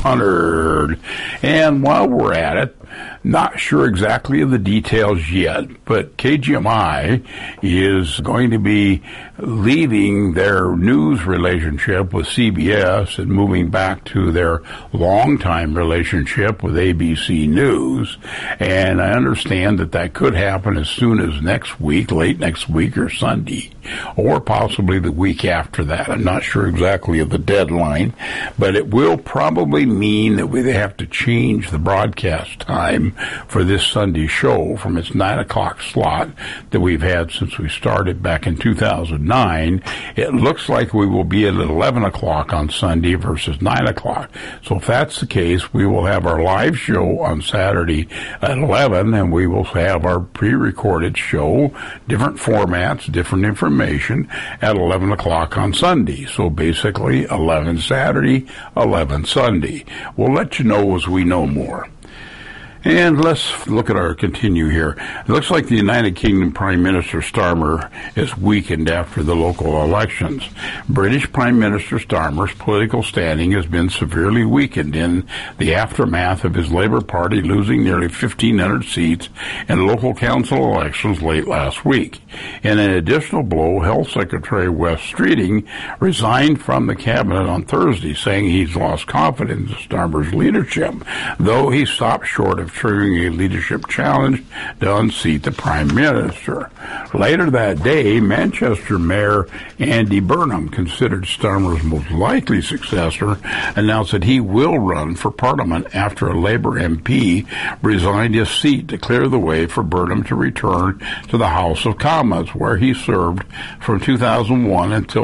100. And while we're at it, not sure exactly of the details yet, but KGMI is going to be leaving their news relationship with CBS and moving back to their longtime relationship with ABC News. And I understand that that could happen as soon as next week, late next week or Sunday, or possibly the week after that. I'm not sure exactly of the deadline, but it will probably mean that we have to change the broadcast time for this Sunday show from its 9 o'clock slot that we've had since we started back in 2009. It looks like we will be at 11 o'clock on Sunday versus 9 o'clock. So if that's the case, we will have our live show on Saturday at 11, and we will have our pre-recorded show, different formats, different information, at 11 o'clock on Sunday. So basically 11 Saturday, 11 Sunday. We'll let you know as we know more. And let's look at our continue here. It looks like the United Kingdom Prime Minister Starmer is weakened after the local elections. British Prime Minister Starmer's political standing has been severely weakened in the aftermath of his Labour Party losing nearly 1,500 seats in local council elections late last week. In an additional blow, Health Secretary Wes Streeting resigned from the cabinet on Thursday, saying he's lost confidence in Starmer's leadership, though he stopped short of triggering a leadership challenge to unseat the Prime Minister. Later that day, Manchester Mayor Andy Burnham, considered Starmer's most likely successor, announced that he will run for Parliament after a Labour MP resigned his seat to clear the way for Burnham to return to the House of Commons, where he served from 2001 until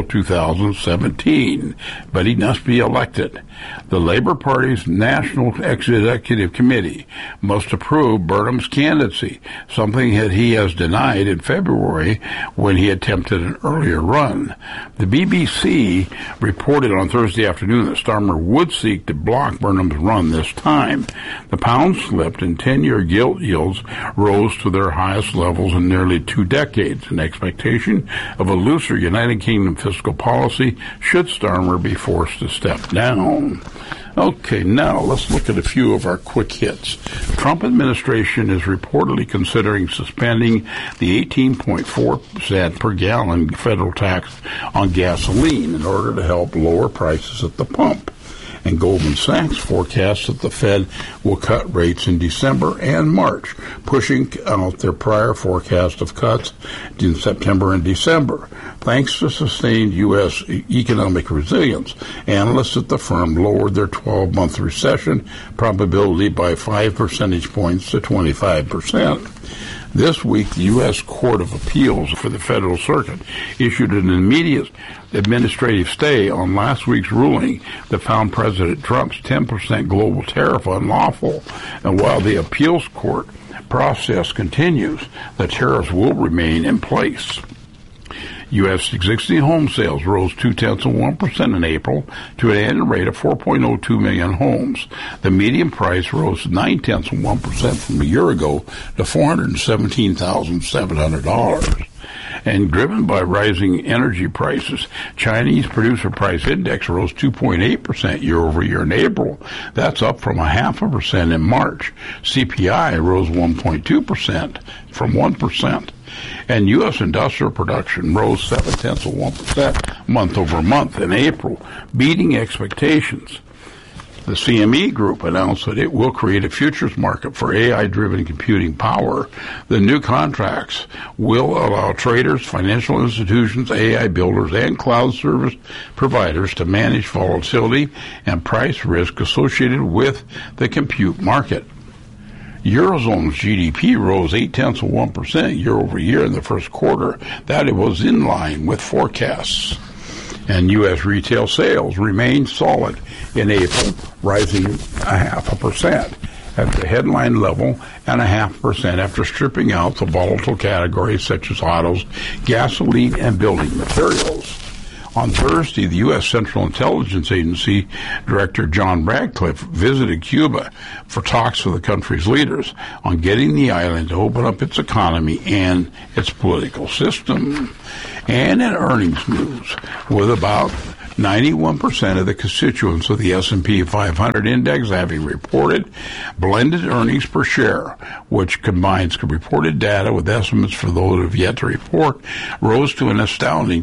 2017. But he must be elected. The Labour Party's National Executive Committee must approve Burnham's candidacy, something that he has denied in February when he attempted an earlier run. The BBC reported on Thursday afternoon that Starmer would seek to block Burnham's run this time. The pound slipped and 10-year gilt yields rose to their highest levels in nearly 2 decades, an expectation of a looser United Kingdom fiscal policy should Starmer be forced to step down. Okay, now let's look at a few of our quick hits. Trump administration is reportedly considering suspending the 18.4% per gallon federal tax on gasoline in order to help lower prices at the pump. And Goldman Sachs forecasts that the Fed will cut rates in December and March, pushing out their prior forecast of cuts in September and December. Thanks to sustained U.S. economic resilience, analysts at the firm lowered their 12-month recession probability by 5 percentage points to 25%. This week, the U.S. Court of Appeals for the Federal Circuit issued an immediate administrative stay on last week's ruling that found President Trump's 10% global tariff unlawful. And while the appeals court process continues, the tariffs will remain in place. U.S. existing home sales rose 0.2% in April to an annual rate of 4.02 million homes. The median price rose 0.9% from a year ago to $417,700. And driven by rising energy prices, Chinese Producer Price Index rose 2.8% year over year in April. That's up from 0.5% in March. CPI rose 1.2% from 1%. And U.S. industrial production rose 0.7% month over month in April, beating expectations. The CME Group announced that it will create a futures market for AI-driven computing power. The new contracts will allow traders, financial institutions, AI builders, and cloud service providers to manage volatility and price risk associated with the compute market. Eurozone's GDP rose 0.8% year over year in the first quarter. That it was in line with forecasts. And U.S. retail sales remained solid in April, rising 0.5% at the headline level and 0.5% after stripping out the volatile categories such as autos, gasoline, and building materials. On Thursday, the U.S. Central Intelligence Agency Director John Radcliffe visited Cuba for talks with the country's leaders on getting the island to open up its economy and its political system. And in earnings news, with about 91% of the constituents of the S&P 500 index having reported blended earnings per share, which combines reported data with estimates for those who have yet to report, rose to an astounding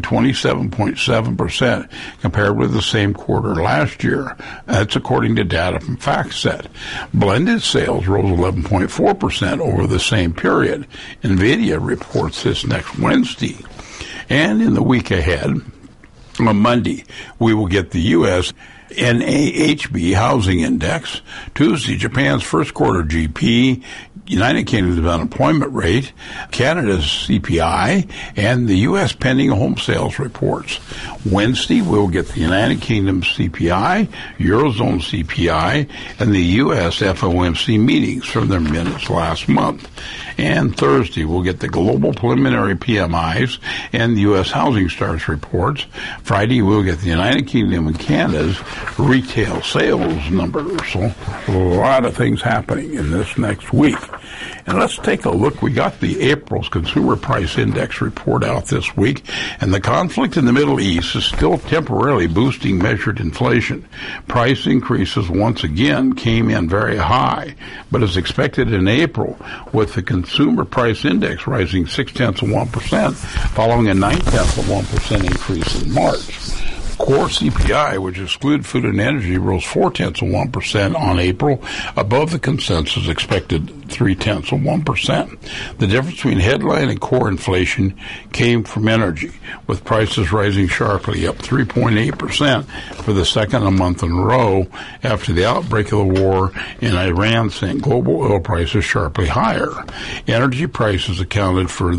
27.7% compared with the same quarter last year. That's according to data from FactSet. Blended sales rose 11.4% over the same period. NVIDIA reports this next Wednesday. And in the week ahead, on Monday, we will get the U.S. NAHB Housing Index. Tuesday, Japan's first quarter GDP, United Kingdom's unemployment rate, Canada's CPI, and the U.S. pending home sales reports. Wednesday, we'll get the United Kingdom's CPI, Eurozone CPI, and the U.S. FOMC meetings from their minutes last month. And Thursday, we'll get the global preliminary PMIs and the U.S. housing starts reports. Friday, we'll get the United Kingdom and Canada's retail sales numbers. So a lot of things happening in this next week. And let's take a look. We got the April's Consumer Price Index report out this week, and the conflict in the Middle East is still temporarily boosting measured inflation. Price increases once again came in very high, but as expected in April, with the Consumer Price Index rising 0.6%, following a 0.9% increase in March. Core CPI, which excludes food and energy, rose 0.4% on April, above the consensus expected 0.3%. The difference between headline and core inflation came from energy, with prices rising sharply, up 3.8% for the second month in a row after the outbreak of the war in Iran sent global oil prices sharply higher. Energy prices accounted for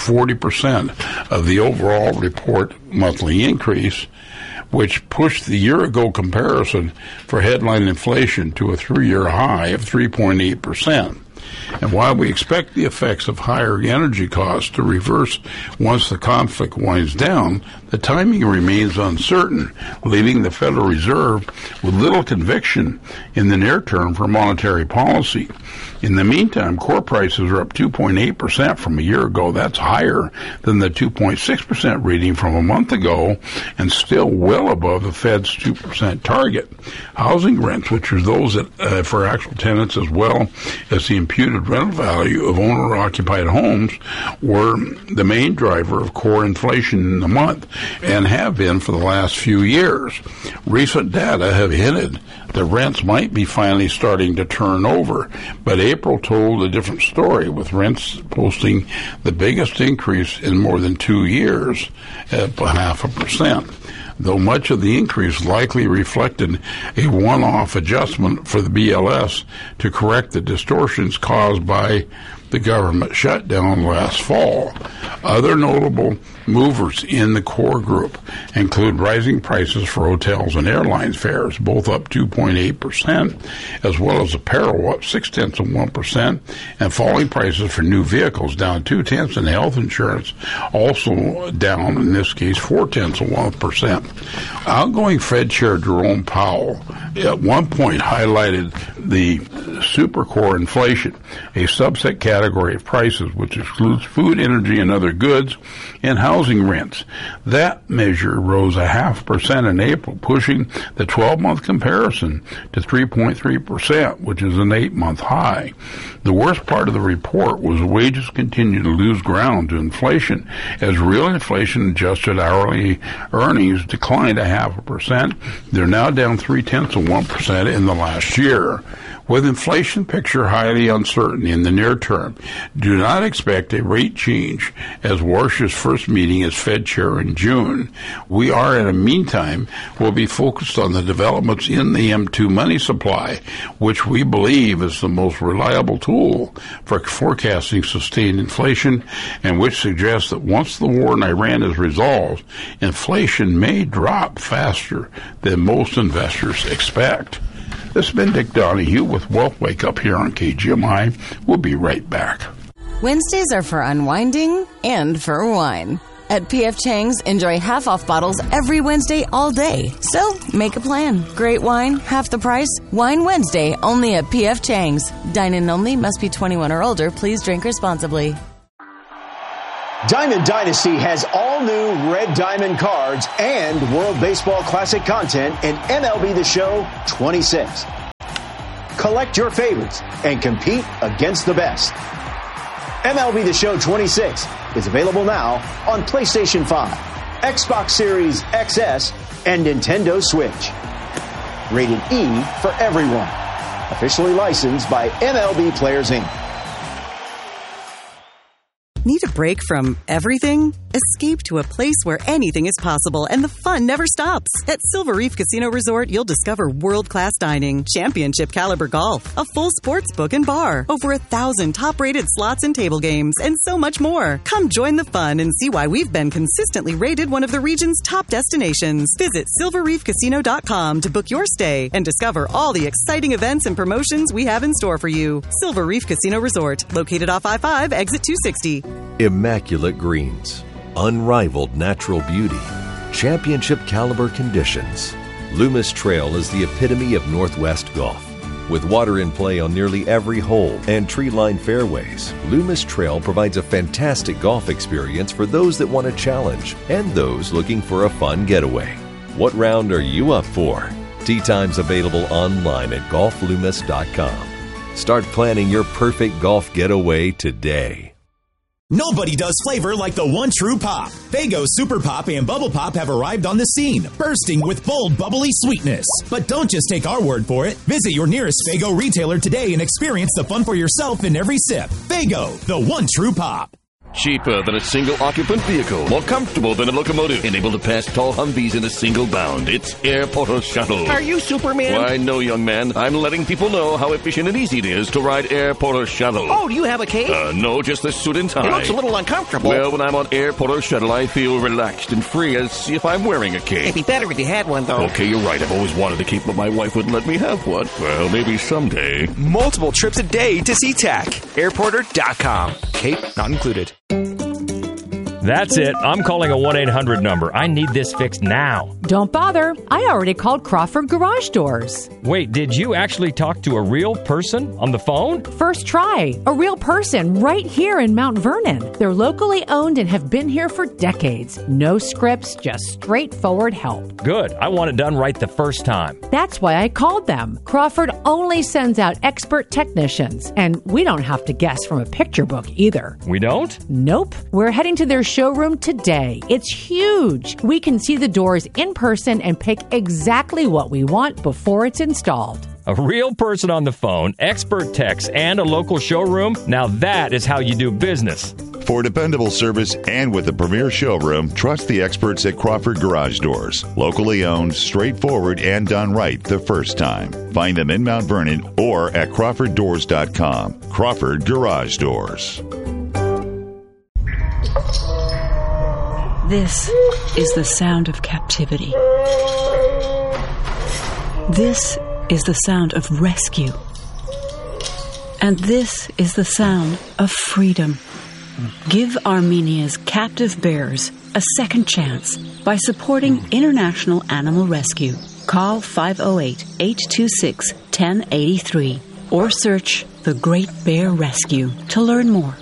40% of the overall report monthly increase, which pushed the year-ago comparison for headline inflation to a three-year high of 3.8%. And while we expect the effects of higher energy costs to reverse once the conflict winds down, the timing remains uncertain, leaving the Federal Reserve with little conviction in the near term for monetary policy. In the meantime, core prices are up 2.8% from a year ago. That's higher than the 2.6% reading from a month ago and still well above the Fed's 2% target. Housing rents, which are those that, for actual tenants as well as the imputed rental value of owner-occupied homes, were the main driver of core inflation in the month and have been for the last few years. Recent data have hinted the rents might be finally starting to turn over, but April told a different story, with rents posting the biggest increase in more than 2 years at 0.5%. Though much of the increase likely reflected a one-off adjustment for the BLS to correct the distortions caused by the government shutdown last fall. Other notable movers in the core group include rising prices for hotels and airline fares, both up 2.8%, as well as apparel up 0.6%, and falling prices for new vehicles down 0.2%, and health insurance also down, in this case, 0.4%. Outgoing Fed Chair Jerome Powell at one point highlighted the supercore inflation, a subset category of prices which excludes food, energy, and other goods, and housing rents. That measure rose 0.5% in April, pushing the 12-month comparison to 3.3%, which is an 8-month high. The worst part of the report was wages continue to lose ground to inflation, as real inflation-adjusted hourly earnings declined 0.5%. They're now down 0.3% in the last year. With inflation picture highly uncertain in the near term, do not expect a rate change as Warsh's first meeting as Fed chair in June. We are, in the meantime, will be focused on the developments in the M2 money supply, which we believe is the most reliable tool for forecasting sustained inflation, and which suggests that once the war in Iran is resolved, inflation may drop faster than most investors expect. This has been Dick Donahue with Wealth Wake Up here on KGMI. We'll be right back. Wednesdays are for unwinding and for wine. At P.F. Chang's, enjoy half-off bottles every Wednesday all day. So, make a plan. Great wine, half the price. Wine Wednesday, only at P.F. Chang's. Dine-in only, must be 21 or older. Please drink responsibly. Diamond Dynasty has all new Red Diamond cards and World Baseball Classic content in MLB The Show 26. Collect your favorites and compete against the best. MLB The Show 26 is available now on PlayStation 5, Xbox Series XS, and Nintendo Switch. Rated E for everyone. Officially licensed by MLB Players, Inc. Need a break from everything? Escape to a place where anything is possible and the fun never stops. At Silver Reef Casino Resort, you'll discover world-class dining, championship caliber golf, a full sports book and bar, over 1,000 top-rated slots and table games, and so much more. Come join the fun and see why we've been consistently rated one of the region's top destinations. Visit silverreefcasino.com to book your stay and discover all the exciting events and promotions we have in store for you. Silver Reef Casino Resort, located off I-5, exit 260. Immaculate greens, unrivaled natural beauty, championship caliber conditions. Loomis Trail is the epitome of Northwest golf. With water in play on nearly every hole and tree-lined fairways, Loomis Trail provides a fantastic golf experience for those that want a challenge and those looking for a fun getaway. What round are you up for? Tee times available online at golfloomis.com. Start planning your perfect golf getaway today. Nobody does flavor like the one true pop. Faygo Super Pop and Bubble Pop have arrived on the scene, bursting with bold, bubbly sweetness. But don't just take our word for it. Visit your nearest Faygo retailer today and experience the fun for yourself in every sip. Faygo, the one true pop. Cheaper than a single-occupant vehicle. More comfortable than a locomotive. And able to pass tall Humvees in a single bound. It's Air Porter Shuttle. Are you Superman? Why, no, young man. I'm letting people know how efficient and easy it is to ride Air Porter Shuttle. Oh, do you have a cape? No, just the suit and tie. It looks a little uncomfortable. Well, when I'm on Air Porter Shuttle, I feel relaxed and free as if I'm wearing a cape. It'd be better if you had one, though. Okay, you're right. I've always wanted a cape, but my wife wouldn't let me have one. Well, maybe someday. Multiple trips a day to SeaTac. Airporter.com. Cape not included. That's it. I'm calling a 1-800 number. I need this fixed now. Don't bother. I already called Crawford Garage Doors. Wait, did you actually talk to a real person on the phone? First try. A real person right here in Mount Vernon. They're locally owned and have been here for decades. No scripts, just straightforward help. Good. I want it done right the first time. That's why I called them. Crawford only sends out expert technicians, and we don't have to guess from a picture book either. We don't? Nope. We're heading to their showroom today. It's huge. We can see the doors in person and pick exactly what we want before it's installed. A real person on the phone, expert techs, and a local showroom? Now that is how you do business. For dependable service and with a premier showroom, trust the experts at Crawford Garage Doors. Locally owned, straightforward, and done right the first time. Find them in Mount Vernon or at crawforddoors.com. Crawford Garage Doors. This is the sound of captivity. This is the sound of rescue. And this is the sound of freedom. Give Armenia's captive bears a second chance by supporting International Animal Rescue. Call 508-826-1083 or search The Great Bear Rescue to learn more.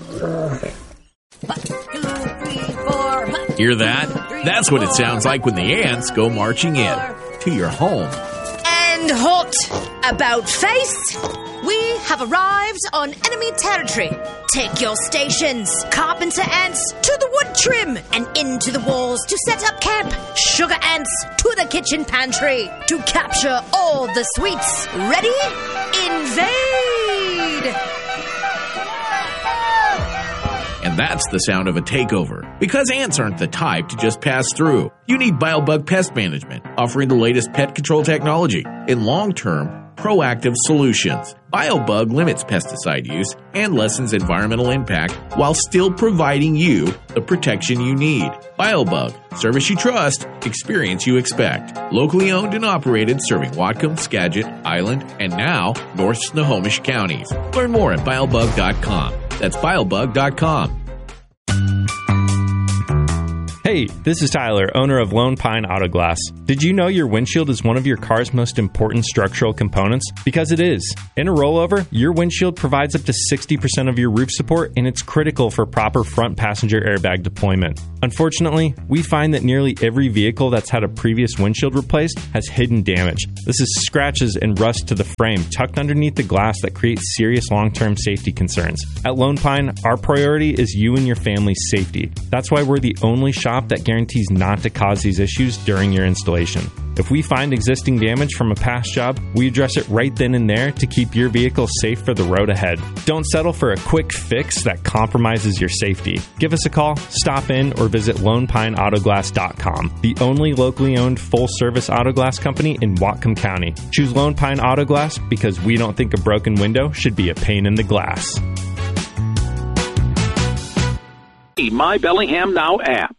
Hear that? That's what it sounds like when the ants go marching in to your home. And hot about face, we have arrived on enemy territory. Take your stations, carpenter ants to the wood trim and into the walls to set up camp. Sugar ants to the kitchen pantry to capture all the sweets. Ready? Invade! And that's the sound of a takeover. Because ants aren't the type to just pass through. You need BioBug Pest Management, offering the latest pet control technology and long-term, proactive solutions. BioBug limits pesticide use and lessens environmental impact while still providing you the protection you need. BioBug, service you trust, experience you expect. Locally owned and operated, serving Whatcom, Skagit, Island, and now North Snohomish counties. Learn more at biobug.com. That's biobug.com. Hey, this is Tyler, owner of Lone Pine Auto Glass. Did you know your windshield is one of your car's most important structural components? Because it is. In a rollover, your windshield provides up to 60% of your roof support, and it's critical for proper front passenger airbag deployment. Unfortunately, we find that nearly every vehicle that's had a previous windshield replaced has hidden damage. This is scratches and rust to the frame tucked underneath the glass that creates serious long-term safety concerns. At Lone Pine, our priority is you and your family's safety. That's why we're the only shop that guarantees not to cause these issues during your installation. If we find existing damage from a past job, we address it right then and there to keep your vehicle safe for the road ahead. Don't settle for a quick fix that compromises your safety. Give us a call, stop in, or visit LonePineAutoglass.com, the only locally owned full-service auto glass company in Whatcom County. Choose Lone Pine Auto Glass because we don't think a broken window should be a pain in the glass. The My Bellingham Now app.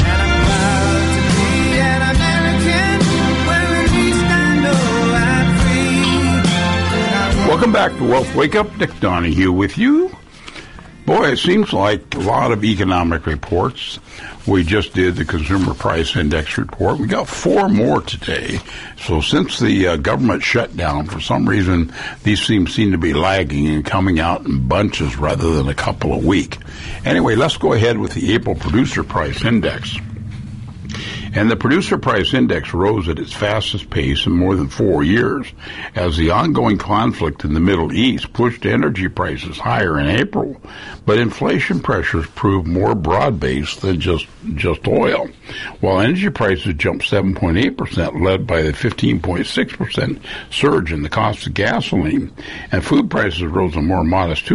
Welcome back to Wealth Wake Up. Dick Donahue with you. Boy, it seems like a lot of economic reports. We just did the Consumer Price Index report. We got 4 more today. So since the government shutdown, for some reason, these seem to be lagging and coming out in bunches rather than a couple a week. Anyway, let's go ahead with the April Producer Price Index. And the Producer Price Index rose at its fastest pace in more than 4 years as the ongoing conflict in the Middle East pushed energy prices higher in April. But inflation pressures proved more broad-based than just oil. While energy prices jumped 7.8%, led by the 15.6% surge in the cost of gasoline, and food prices rose a more modest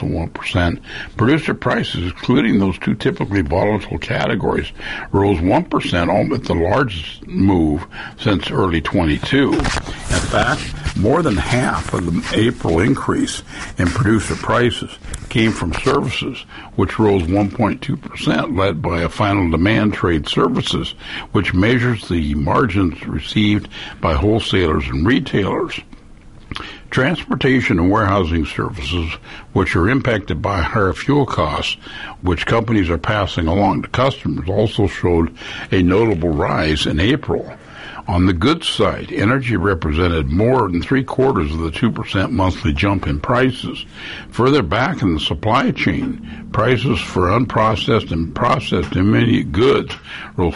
0.2%, producer prices, excluding those two typically volatile categories, rose 1%, almost the largest move since early 22. In fact, more than half of the April increase in producer prices came from services, which rose 1.2%, led by a final demand trade services, which measures the margins received by wholesalers and retailers. Transportation and warehousing services, which are impacted by higher fuel costs, which companies are passing along to customers, also showed a notable rise in April. On the goods side, energy represented more than 3/4 of the 2% monthly jump in prices. Further back in the supply chain, prices for unprocessed and processed intermediate goods rose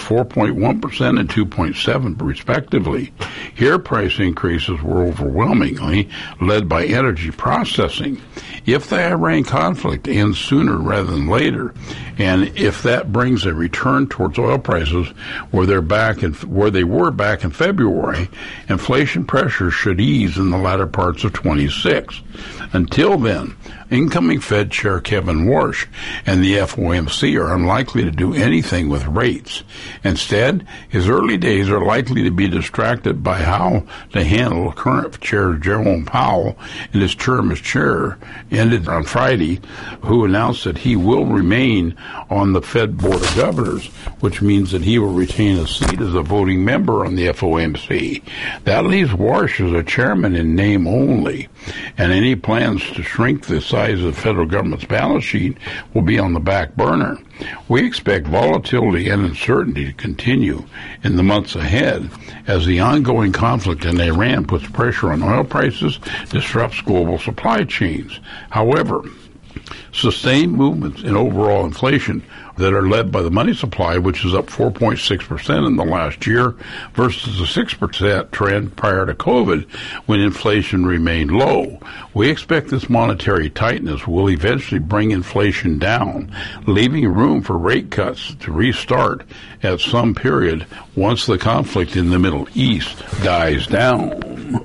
4.1% and 2.7% respectively. Here, price increases were overwhelmingly led by energy processing. If the Iran conflict ends sooner rather than later, and if that brings a return towards oil prices where they were back in February, inflation pressure should ease in the latter parts of 26. Until then, incoming Fed Chair Kevin Warsh and the FOMC are unlikely to do anything with rates. Instead, his early days are likely to be distracted by how to handle current Chair Jerome Powell in his term as chair ended on Friday, who announced that he will remain on the Fed Board of Governors, which means that he will retain a seat as a voting member on the FOMC. That leaves Warsh as a chairman in name only, and any plans to shrink the size of the federal government's balance sheet will be on the back burner. We expect volatility and uncertainty to continue in the months ahead as the ongoing conflict in Iran puts pressure on oil prices, disrupts global supply chains. However, sustained movements in overall inflation that are led by the money supply, which is up 4.6% in the last year versus the 6% trend prior to COVID when inflation remained low. We expect this monetary tightness will eventually bring inflation down, leaving room for rate cuts to restart at some period once the conflict in the Middle East dies down.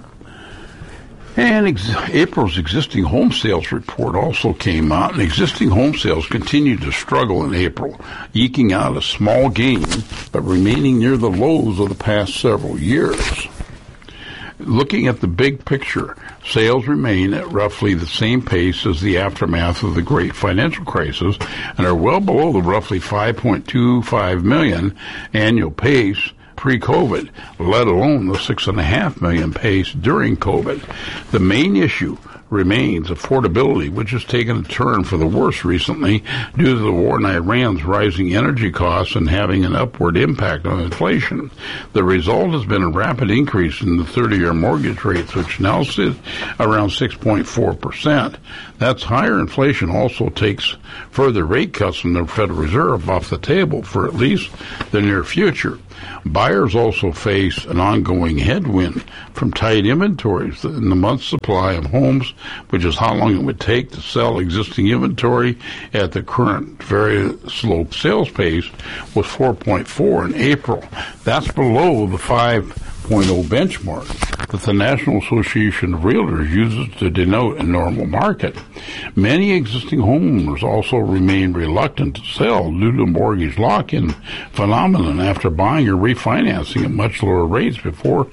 And April's existing home sales report also came out, and existing home sales continued to struggle in April, eking out a small gain, but remaining near the lows of the past several years. Looking at the big picture, sales remain at roughly the same pace as the aftermath of the great financial crisis and are well below the roughly 5.25 million annual pace pre-COVID, let alone the 6.5 million pace during COVID. The main issue remains affordability, which has taken a turn for the worse recently due to the war in Iran's rising energy costs and having an upward impact on inflation. The result has been a rapid increase in the 30-year mortgage rates, which now sit around 6.4%. That's higher inflation also takes further rate cuts from the Federal Reserve off the table for at least the near future. Buyers also face an ongoing headwind from tight inventories in the month's supply of homes, which is how long it would take to sell existing inventory at the current very slow sales pace, was 4.4 in April. That's below the 5.0 benchmark that the National Association of Realtors uses to denote a normal market. Many existing homeowners also remain reluctant to sell due to mortgage lock-in phenomenon after buying or refinancing at much lower rates before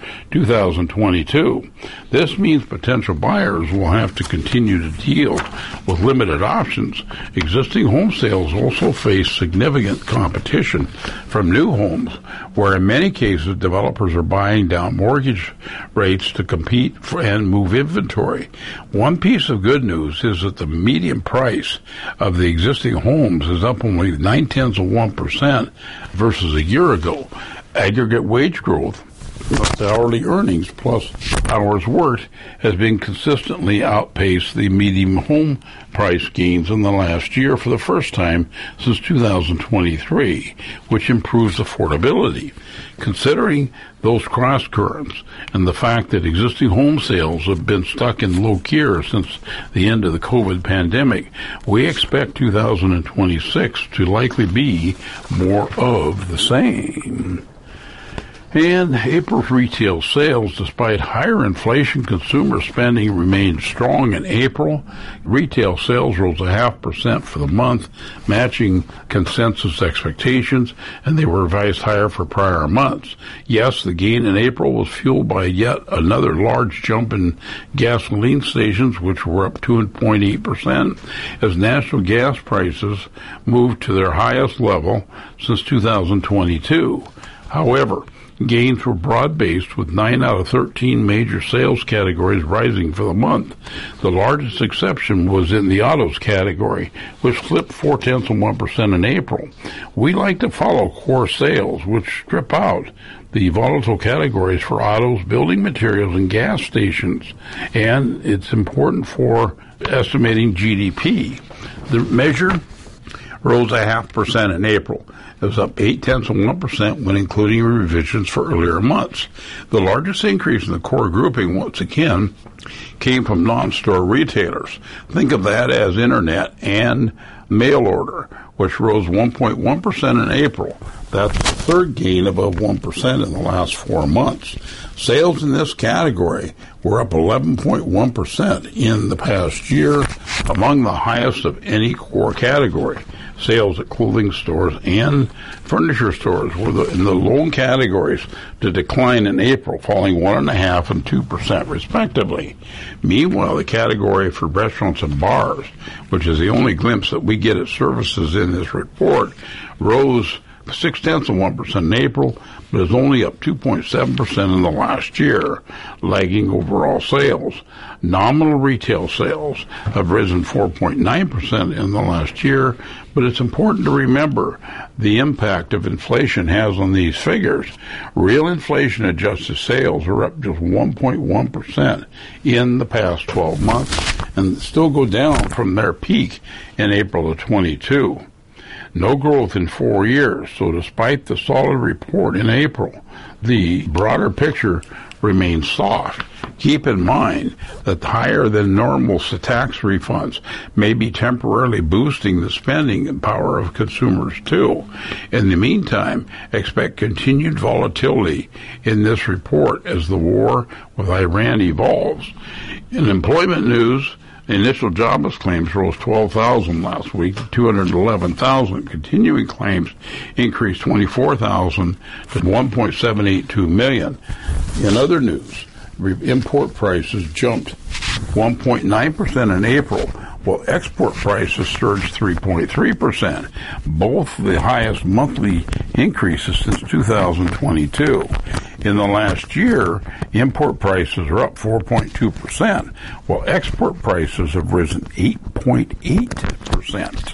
2022. This means potential buyers will have to continue to deal with limited options. Existing home sales also face significant competition from new homes, where in many cases developers are buying down mortgage rates to compete and move inventory. One piece of good news is that the median price of the existing homes is up only 0.9% versus a year ago. Aggregate wage growth, the hourly earnings plus hours worked, has been consistently outpaced the median home price gains in the last year for the first time since 2023, which improves affordability. Considering those cross currents and the fact that existing home sales have been stuck in low gear since the end of the COVID pandemic, we expect 2026 to likely be more of the same. And April's retail sales, despite higher inflation, consumer spending remained strong in April. Retail sales rose 0.5% for the month, matching consensus expectations, and they were revised higher for prior months. Yes, the gain in April was fueled by yet another large jump in gasoline stations, which were up 2.8%, as national gas prices moved to their highest level since 2022. However, gains were broad-based, with 9 out of 13 major sales categories rising for the month. The largest exception was in the autos category, which slipped 0.4% in April. We like to follow core sales, which strip out the volatile categories for autos, building materials, and gas stations, and it's important for estimating GDP. The measure rose 0.5% in April. It was up 0.8% when including revisions for earlier months. The largest increase in the core grouping, once again, came from non-store retailers. Think of that as internet and mail order, which rose 1.1% in April. That's the third gain above 1% in the last 4 months. Sales in this category were up 11.1% in the past year, among the highest of any core category. Sales at clothing stores and furniture stores were in the low categories to decline in April, falling 1.5% and 2% respectively. Meanwhile, the category for restaurants and bars, which is the only glimpse that we get at services in this report, rose 0.6% in April, but is only up 2.7% in the last year, lagging overall sales. Nominal retail sales have risen 4.9% in the last year, but it's important to remember the impact of inflation has on these figures. Real inflation-adjusted sales are up just 1.1% in the past 12 months and still go down from their peak in April of 22. No growth in 4 years, so despite the solid report in April, the broader picture remains soft. Keep in mind that higher than normal tax refunds may be temporarily boosting the spending power of consumers too. In the meantime, expect continued volatility in this report as the war with Iran evolves. In employment news, initial jobless claims rose 12,000 last week to 211,000. Continuing claims increased 24,000 to 1.782 million. In other news, import prices jumped 1.9% in April, while export prices surged 3.3%, both the highest monthly increases since 2022. In the last year, import prices are up 4.2%, while export prices have risen 8.8%.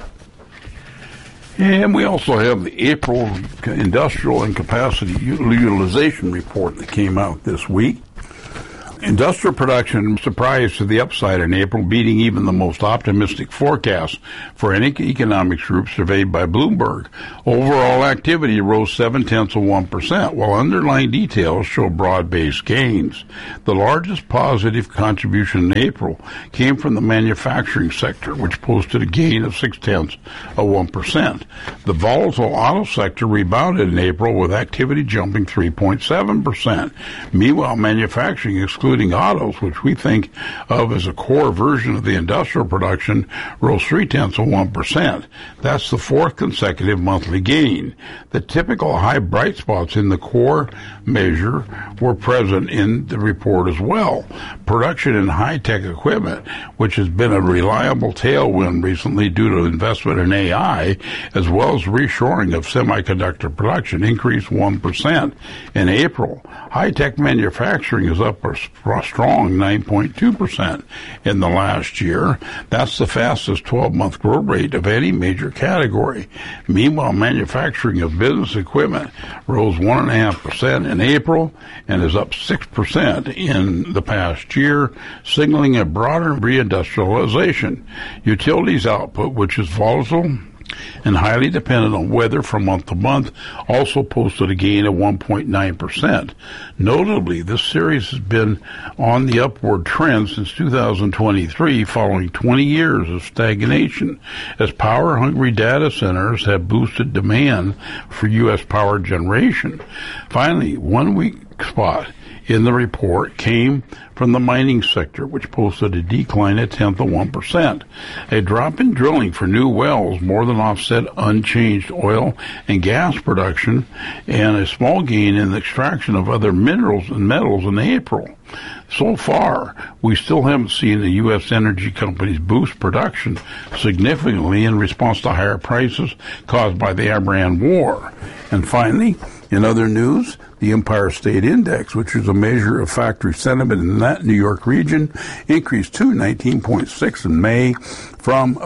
And we also have the April industrial and capacity utilization report that came out this week. Industrial production surprised to the upside in April, beating even the most optimistic forecasts for any economics group surveyed by Bloomberg. Overall activity rose 0.7%, while underlying details show broad-based gains. The largest positive contribution in April came from the manufacturing sector, which posted a gain of 0.6%. The volatile auto sector rebounded in April, with activity jumping 3.7%. Meanwhile, manufacturing, excluding autos, which we think of as a core version of the industrial production, rose 0.3%. That's the fourth consecutive monthly gain. The typical high bright spots in the core measure were present in the report as well. Production in high-tech equipment, which has been a reliable tailwind recently due to investment in AI, as well as reshoring of semiconductor production, increased 1% in April. High-tech manufacturing is up a strong 9.2% in the last year. That's the fastest 12-month growth rate of any major category. Meanwhile, manufacturing of business equipment rose 1.5% in April and is up 6% in the past year, signaling a broader reindustrialization. Utilities output, which is volatile and highly dependent on weather from month to month, also posted a gain of 1.9%. Notably, this series has been on the upward trend since 2023, following 20 years of stagnation, as power-hungry data centers have boosted demand for U.S. power generation. Finally, one weak spot in the report came from the mining sector, which posted a decline at 0.1%. A drop in drilling for new wells more than offset unchanged oil and gas production, and a small gain in the extraction of other minerals and metals in April. So far, we still haven't seen the U.S. energy companies boost production significantly in response to higher prices caused by the Iran war. And finally, in other news, the Empire State Index, which is a measure of factory sentiment in that New York region, increased to 19.6 in May from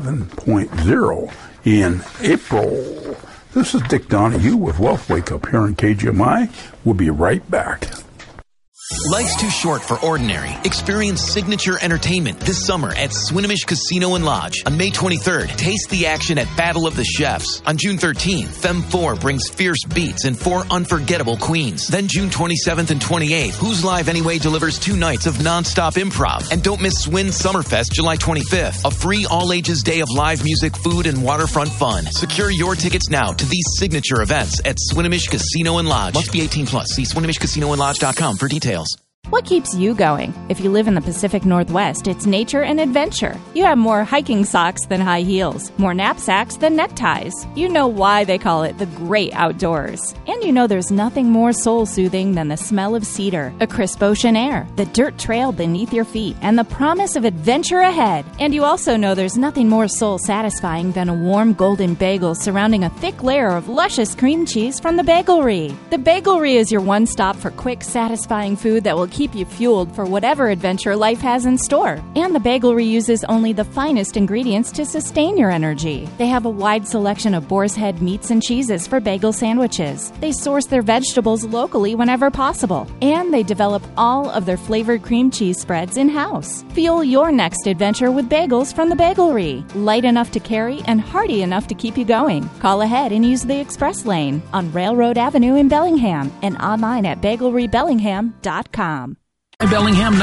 11.0 in April. This is Dick Donahue with Wealth Wake Up here on KGMI. We'll be right back. Life's too short for ordinary. Experience signature entertainment this summer at Swinomish Casino and Lodge. On May 23rd, taste the action at Battle of the Chefs. On June 13th, Femme 4 brings fierce beats and 4 unforgettable queens. Then June 27th and 28th, Who's Live Anyway delivers 2 nights of non-stop improv. And don't miss Swin Summerfest July 25th, a free all-ages day of live music, food, and waterfront fun. Secure your tickets now to these signature events at Swinomish Casino and Lodge. Must be 18 plus. See SwinomishCasinoandLodge.com for details. What keeps you going? If you live in the Pacific Northwest, it's nature and adventure. You have more hiking socks than high heels, more knapsacks than neckties. You know why they call it the great outdoors. And you know there's nothing more soul-soothing than the smell of cedar, a crisp ocean air, the dirt trail beneath your feet, and the promise of adventure ahead. And you also know there's nothing more soul-satisfying than a warm golden bagel surrounding a thick layer of luscious cream cheese from the Bagelry. The Bagelry is your one-stop for quick, satisfying food that will keep you fueled for whatever adventure life has in store. And the Bagelry uses only the finest ingredients to sustain your energy. They have a wide selection of boar's head meats and cheeses for bagel sandwiches. They source their vegetables locally whenever possible. And they develop all of their flavored cream cheese spreads in-house. Fuel your next adventure with bagels from the Bagelry. Light enough to carry and hearty enough to keep you going. Call ahead and use the express lane on Railroad Avenue in Bellingham and online at BagelryBellingham.com. Bellingham